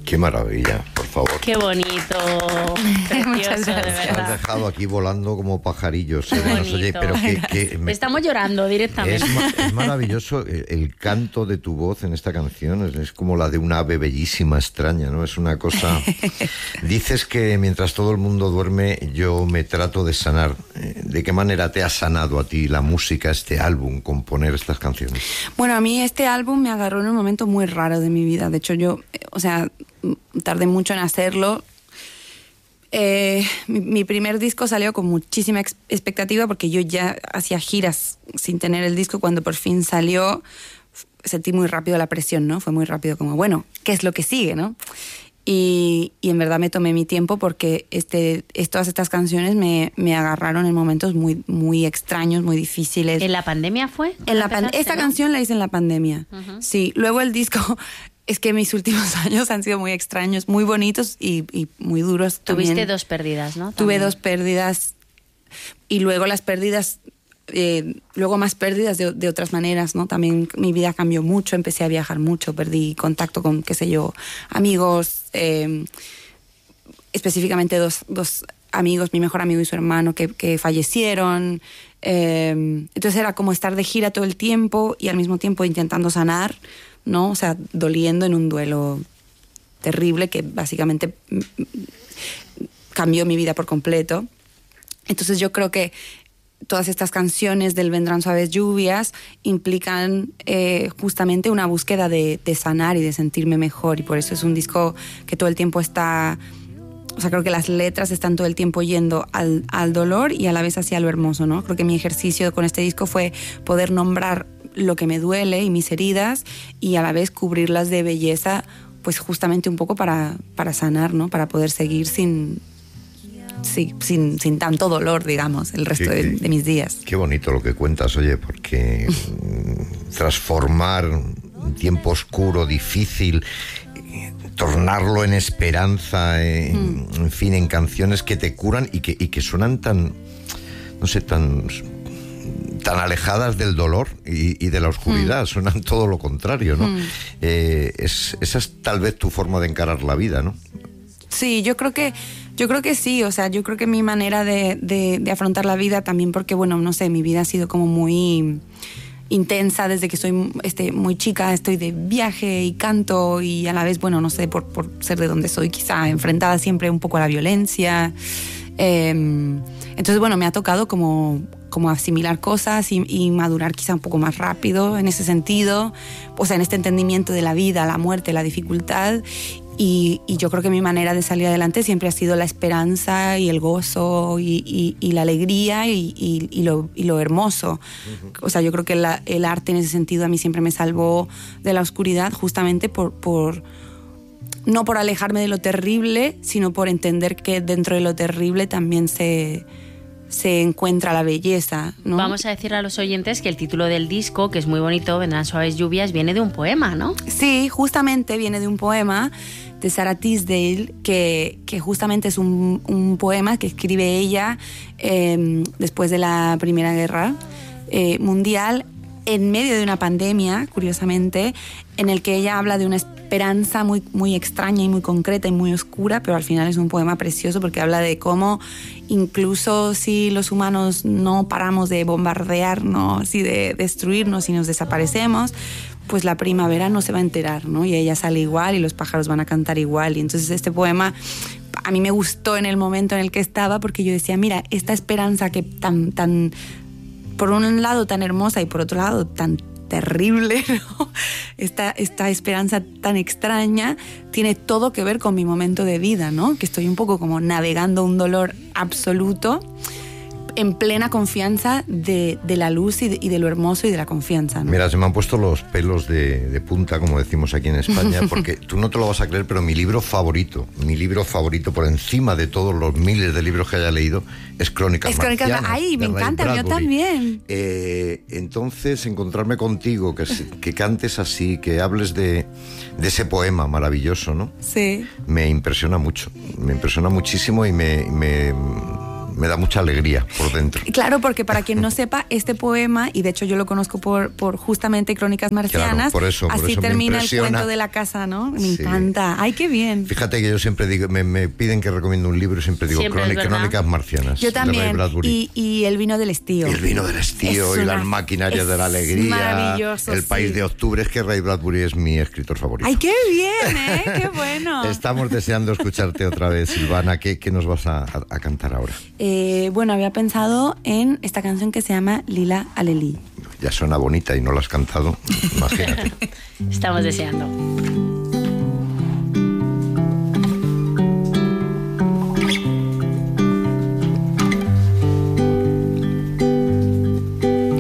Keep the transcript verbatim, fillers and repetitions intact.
Qué maravilla, por favor. Qué bonito. Precioso, de verdad. Te has dejado aquí volando como pajarillos. Qué Hermanos. Oye, pero que, que me, estamos llorando directamente. Es, es maravilloso el, el canto de tu voz en esta canción. Es, es como la de un ave bellísima, extraña, ¿no? Es una cosa... Dices que mientras todo el mundo duerme, yo me trato de sanar. ¿De qué manera te ha sanado a ti la música, este álbum, componer estas canciones? Bueno, a mí este álbum me agarró en un momento muy raro de mi vida. De hecho, yo, o sea, tardé mucho en hacerlo. Eh, mi, mi primer disco salió con muchísima ex- expectativa porque yo ya hacía giras sin tener el disco. Cuando por fin salió, sentí muy rápido la presión, ¿no? Fue muy rápido como, bueno, ¿qué es lo que sigue, no? Y, y en verdad me tomé mi tiempo porque este, es, todas estas canciones me, me agarraron en momentos muy, muy extraños, muy difíciles. ¿En la pandemia fue? En la pan- esta ¿no? canción la hice en la pandemia. Uh-huh. Sí, luego el disco... Es que mis últimos años han sido muy extraños, muy bonitos y, y muy duros también. Tuviste dos pérdidas, ¿no? Tuve También. dos pérdidas y luego las pérdidas, eh, luego más pérdidas de, de otras maneras, ¿no? También mi vida cambió mucho, empecé a viajar mucho, perdí contacto con, qué sé yo, amigos, eh, específicamente dos, dos amigos, mi mejor amigo y su hermano que, que fallecieron. Eh, entonces era como estar de gira todo el tiempo y al mismo tiempo intentando sanar, ¿no? O sea, doliendo en un duelo terrible que básicamente cambió mi vida por completo. Entonces yo creo que todas estas canciones del Vendrán Suaves Lluvias implican eh, justamente una búsqueda de, de sanar y de sentirme mejor, y por eso es un disco que todo el tiempo está... O sea, creo que las letras están todo el tiempo yendo al, al dolor y a la vez hacia lo hermoso, ¿no? Creo que mi ejercicio con este disco fue poder nombrar lo que me duele y mis heridas y a la vez cubrirlas de belleza, pues justamente un poco para, para sanar, ¿no? Para poder seguir sin, sí, sin, sin tanto dolor, digamos, el resto qué, de, de mis días. Qué bonito lo que cuentas, oye, porque transformar un tiempo oscuro, difícil... tornarlo en esperanza, eh, mm. en fin, en canciones que te curan y que, y que suenan tan, no sé, tan, tan alejadas del dolor y, y de la oscuridad, mm. suenan todo lo contrario, ¿no? Mm. Eh, es, esa es tal vez tu forma de encarar la vida, ¿no? Sí, yo creo que, yo creo que sí, o sea, yo creo que mi manera de, de, de afrontar la vida también porque, bueno, no sé, mi vida ha sido como muy... intensa desde que soy este, muy chica, estoy de viaje y canto y a la vez, bueno, no sé, por, por ser de donde soy, quizá enfrentada siempre un poco a la violencia. Eh, entonces, bueno, me ha tocado como, como asimilar cosas y, y madurar quizá un poco más rápido en ese sentido, o sea, en este entendimiento de la vida, la muerte, la dificultad. Y, y yo creo que mi manera de salir adelante siempre ha sido la esperanza y el gozo y, y, y la alegría y, y, y, lo, y lo hermoso. Uh-huh. O sea, yo creo que la, el arte en ese sentido a mí siempre me salvó de la oscuridad justamente por, por... no por alejarme de lo terrible, sino por entender que dentro de lo terrible también se... se encuentra la belleza, ¿no? Vamos a decir a los oyentes que el título del disco, que es muy bonito, Vendrán Suaves Lluvias, viene de un poema, ¿no? Sí, justamente viene de un poema de Sarah Tisdale, que, que justamente es un, un poema que escribe ella eh, después de la Primera Guerra eh, Mundial, en medio de una pandemia, curiosamente, en el que ella habla de una esperanza muy, muy extraña y muy concreta y muy oscura, pero al final es un poema precioso porque habla de cómo incluso si los humanos no paramos de bombardearnos y de destruirnos y nos desaparecemos, pues la primavera no se va a enterar, ¿no? Y ella sale igual y los pájaros van a cantar igual. Y entonces este poema a mí me gustó en el momento en el que estaba porque yo decía, mira, esta esperanza que tan... tan por un lado tan hermosa y por otro lado tan terrible, ¿no? Esta, esta esperanza tan extraña tiene todo que ver con mi momento de vida, ¿no? Que estoy un poco como navegando un dolor absoluto en plena confianza de, de la luz y de, y de lo hermoso y de la confianza, ¿no? Mira, se me han puesto los pelos de, de punta, como decimos aquí en España, porque tú no te lo vas a creer, pero mi libro favorito, mi libro favorito por encima de todos los miles de libros que haya leído, es Crónicas es Crónicas Marcianas. Ay, me encanta, yo también. Eh, entonces, encontrarme contigo, que, que cantes así, que hables de, de ese poema maravilloso, ¿no? Sí. Me impresiona mucho, me impresiona muchísimo y me... me me da mucha alegría por dentro. Claro, porque para quien no sepa, este poema, y de hecho yo lo conozco por, por justamente Crónicas Marcianas, claro, por eso, por así eso termina el cuento de la casa, ¿no? Me sí. encanta. ¡Ay, qué bien! Fíjate que yo siempre digo, me, me piden que recomiendo un libro y siempre digo Siempre Crónicas, Crónicas Marcianas. Yo también. Y, y El vino del estío. Y El vino del estío es y una, Las maquinarias de la alegría. Maravilloso. El país sí. de octubre. Es que Ray Bradbury es mi escritor favorito. ¡Ay, qué bien, eh! ¡Qué bueno! Estamos deseando escucharte otra vez, Silvana. ¿Qué, qué nos vas a, a, a cantar ahora? Eh, bueno, había pensado en esta canción que se llama Lila Alelí. Ya suena bonita y no la has cantado. Imagínate. Estamos deseando.